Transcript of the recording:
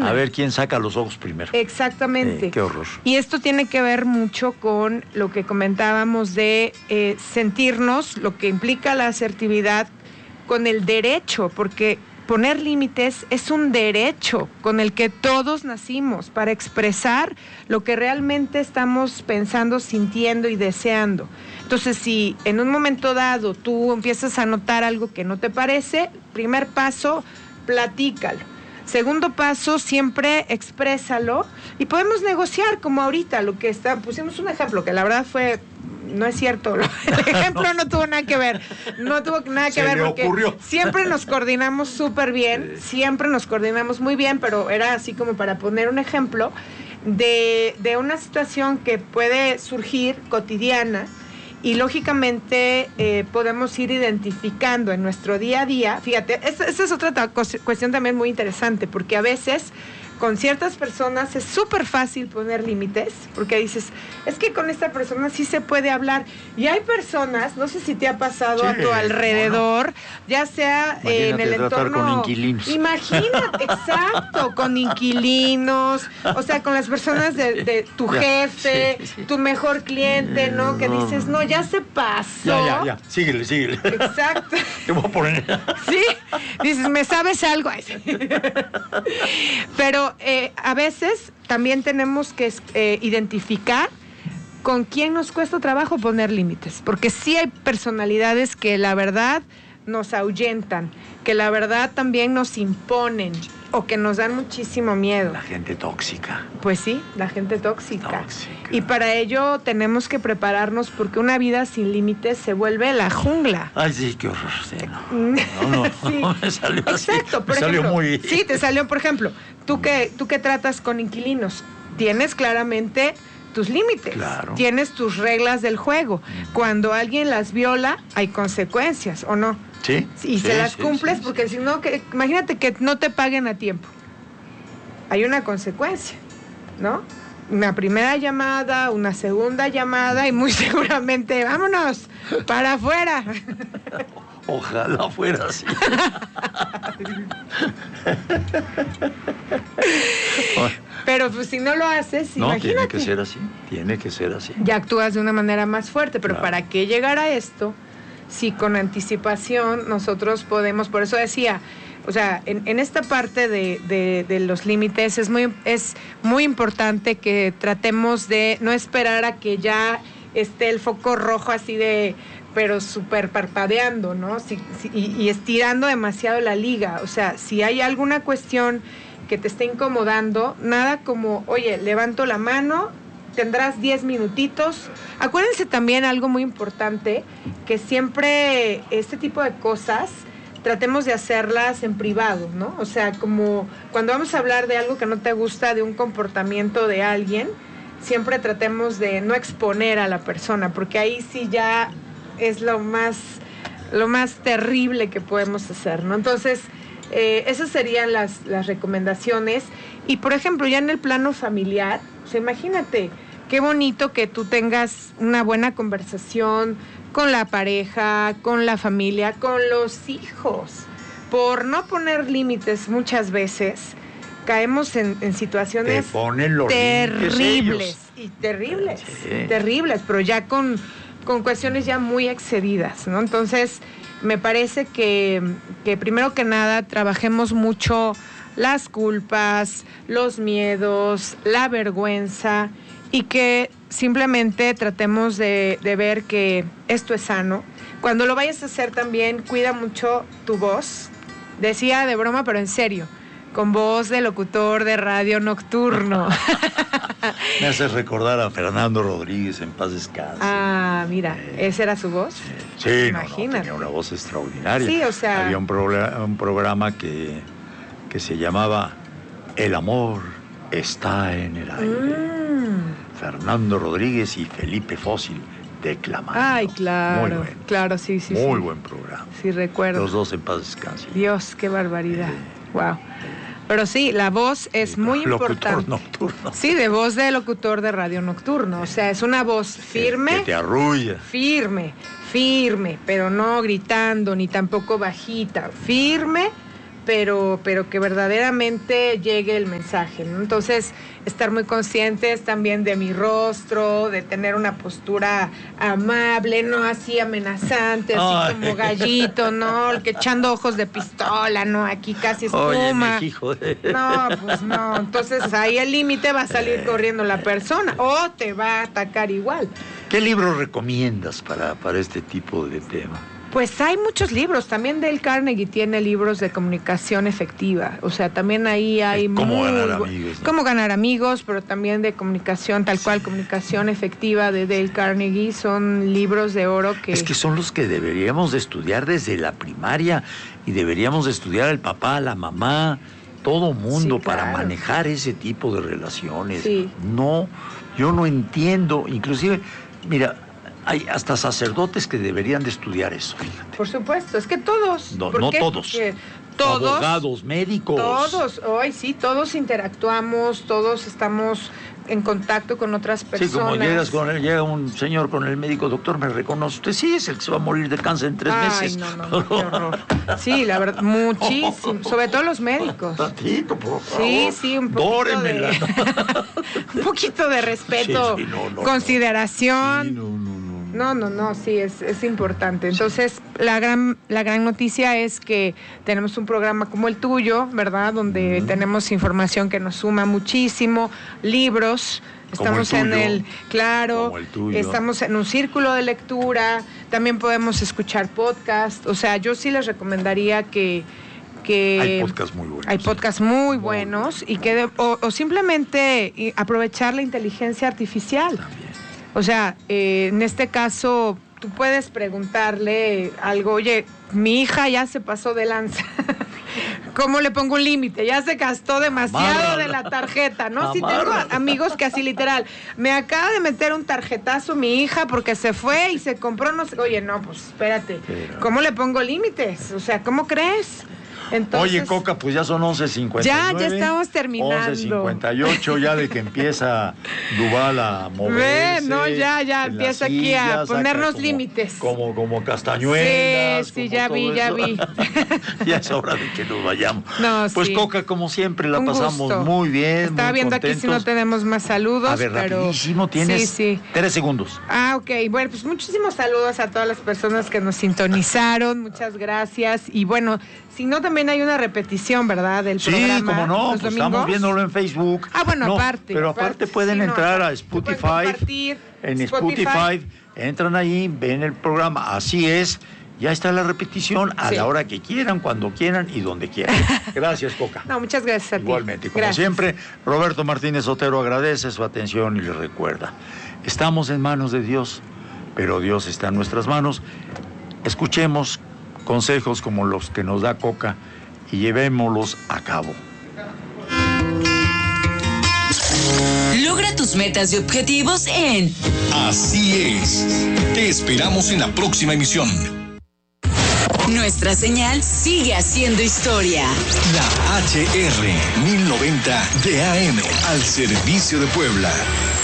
cotidiana. A ver quién saca los ojos primero. Exactamente. Qué horror. Y esto tiene que ver mucho con lo que comentábamos de sentirnos, lo que implica la asertividad, con el derecho, porque poner límites es un derecho con el que todos nacimos para expresar lo que realmente estamos pensando, sintiendo y deseando. Entonces, si en un momento dado tú empiezas a notar algo que no te parece, primer paso, platícalo. Segundo paso, siempre exprésalo y podemos negociar, como ahorita, lo que está, pusimos un ejemplo que la verdad no es cierto, el ejemplo no tuvo nada que ver, porque ocurrió. Siempre nos coordinamos súper bien, siempre nos coordinamos muy bien, pero era así como para poner un ejemplo de una situación que puede surgir cotidiana. Y lógicamente podemos ir identificando en nuestro día a día. Fíjate, esa es otra cuestión también muy interesante, porque a veces con ciertas personas es súper fácil poner límites, porque dices, es que con esta persona sí se puede hablar. Y hay personas, no sé si te ha pasado a tu alrededor, ya sea en el entorno... con inquilinos. Imagínate, exacto, con inquilinos, o sea, con las personas de tu jefe, tu mejor cliente, ¿no? Que dices, no, ya se pasó. Ya, síguele. Exacto. Te voy a poner... Sí, dices, ¿me sabes algo? Pero a veces también tenemos que identificar con quién nos cuesta trabajo poner límites, porque sí hay personalidades que la verdad nos ahuyentan, que la verdad también nos imponen o que nos dan muchísimo miedo. La gente tóxica. Pues sí, la gente tóxica. Y para ello tenemos que prepararnos, porque una vida sin límites se vuelve la jungla. Ay, sí, qué horror. Sí, no, sí. me salió exacto, así. Por ejemplo, salió muy... Sí, te salió, por ejemplo, tú que tratas con inquilinos, tienes claramente tus límites, claro. Tienes tus reglas del juego. Cuando alguien las viola, hay consecuencias, ¿o no? Sí. Y se las cumples, porque si no, imagínate que no te paguen a tiempo. Hay una consecuencia, ¿no? Una primera llamada, una segunda llamada y muy seguramente, vámonos, para afuera. Ojalá fuera así. Pero pues si no lo haces, no, imagínate. Tiene que ser así. Ya actúas de una manera más fuerte, pero claro. ¿Para qué llegar a esto? Si con anticipación nosotros podemos, por eso decía, o sea, en esta parte de los límites es muy importante que tratemos de no esperar a que ya esté el foco rojo así pero súper parpadeando, ¿no? Y estirando demasiado la liga. O sea, si hay alguna cuestión que te esté incomodando, nada como, oye, levanto la mano, tendrás 10 minutitos. Acuérdense también algo muy importante, que siempre este tipo de cosas tratemos de hacerlas en privado, ¿no? O sea, como cuando vamos a hablar de algo que no te gusta, de un comportamiento de alguien, siempre tratemos de no exponer a la persona, porque ahí sí ya es lo más terrible que podemos hacer, ¿no? Entonces, esas serían las recomendaciones. Y, por ejemplo, ya en el plano familiar, o sea, imagínate, qué bonito que tú tengas una buena conversación con la pareja, con la familia, con los hijos. Por no poner límites muchas veces, caemos en situaciones terribles, pero ya con cuestiones ya muy excedidas, ¿no? Entonces, me parece que primero que nada trabajemos mucho las culpas, los miedos, la vergüenza, y que simplemente tratemos de ver que esto es sano. Cuando lo vayas a hacer también, cuida mucho tu voz. Decía de broma, pero en serio, con voz de locutor de radio nocturno. Me haces recordar a Fernando Rodríguez, en paz descanse. Ah, mira, ¿esa era su voz? Sí, imagínate. Tenía una voz extraordinaria. Sí, o sea... Había un programa que se llamaba El amor está en el aire. Fernando Rodríguez y Felipe Fósil declamando. Ay, claro. Muy bueno. Claro, sí. Muy buen programa. Sí, recuerdo. Los dos en paz descanse. Dios, qué barbaridad. Wow. Pero sí, la voz es muy importante. Locutor nocturno. Sí, de voz de locutor de radio nocturno. O sea, es una voz firme. Que te arrulla. Firme, pero no gritando, ni tampoco bajita. Firme, pero que verdaderamente llegue el mensaje, ¿no? Entonces, estar muy conscientes también de mi rostro, de tener una postura amable, no así amenazante, así como gallito, ¿no? Que echando ojos de pistola, ¿no? Aquí casi espuma. Oye, hijo de... No, pues no. Entonces, ahí el límite va a salir corriendo la persona o te va a atacar igual. ¿Qué libro recomiendas para este tipo de tema? Pues hay muchos libros, también Dale Carnegie tiene libros de comunicación efectiva, o sea, también ahí hay cómo ganar amigos, ¿no? Cómo ganar amigos, pero también de comunicación, tal cual, comunicación efectiva de Dale Carnegie, son libros de oro que... Es que son los que deberíamos de estudiar desde la primaria y deberíamos de estudiar al papá, a la mamá, todo mundo, Sí, claro, para manejar ese tipo de relaciones. Sí. No, yo no entiendo, inclusive, mira... Hay hasta sacerdotes que deberían de estudiar eso, fíjate. Por supuesto, es que todos. No ¿Por qué? todos. Porque todos. Abogados, médicos. Todos, hoy sí, todos interactuamos, todos estamos en contacto con otras personas. Sí, como llega un señor con el médico, doctor, ¿me reconoce usted? Sí, es el que se va a morir de cáncer en 3 meses. No, qué horror. Sí, la verdad, muchísimo, sobre todo los médicos. Tantito, por favor. Sí, un poquito de... un poquito de respeto, sí, consideración. Sí, No, sí, es importante. Entonces, la gran noticia es que tenemos un programa como el tuyo, ¿verdad? Donde tenemos información que nos suma muchísimo, libros. Estamos en el, claro, estamos en un círculo de lectura, también podemos escuchar podcast. O sea, yo sí les recomendaría que hay podcasts muy buenos. Hay podcasts muy buenos y que o simplemente aprovechar la inteligencia artificial. También. O sea, en este caso, tú puedes preguntarle algo, oye, mi hija ya se pasó de lanza. ¿Cómo le pongo un límite? Ya se gastó demasiado de la tarjeta, ¿no? Sí tengo amigos que así literal, me acaba de meter un tarjetazo mi hija porque se fue y se compró, no sé, oye, no, pues espérate, ¿cómo le pongo límites? O sea, ¿cómo crees? Entonces, oye, Coca, pues ya son 11:59. Ya estamos terminando. 11:58, ya de que empieza Duval a moverse. No, ya empieza aquí a ponernos límites. Como castañuelas. Sí, ya vi. Ya es hora de que nos vayamos. No, pues sí. Coca, como siempre, la pasamos gusto. muy bien. Estaba muy viendo contentos. aquí si no tenemos más saludos. A ver, pero... rapidísimo, tienes sí. 3 segundos. Ok, bueno, pues muchísimos saludos a todas las personas que nos sintonizaron, muchas gracias. Y bueno, si no, también hay una repetición, ¿verdad? Del programa. Sí, como no, pues estamos viéndolo en Facebook. Bueno, aparte. Pero aparte pueden entrar a Spotify. En Spotify, entran ahí, ven el programa. Así es, ya está la repetición a la hora que quieran, cuando quieran y donde quieran. Gracias, Coca. No, muchas gracias a ti. Igualmente, como siempre, Roberto Martínez Otero agradece su atención y les recuerda, estamos en manos de Dios, pero Dios está en nuestras manos. Escuchemos consejos como los que nos da Coca y llevémoslos a cabo. Logra tus metas y objetivos en Así es. Te esperamos en la próxima emisión. Nuestra señal sigue haciendo historia. La HR 1090 de AM al servicio de Puebla.